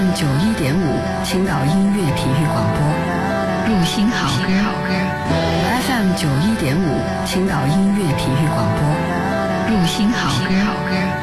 FM 91.5青岛音乐体育广播， 入心好歌。 FM 91.5青岛音乐体育广播， 入心好歌。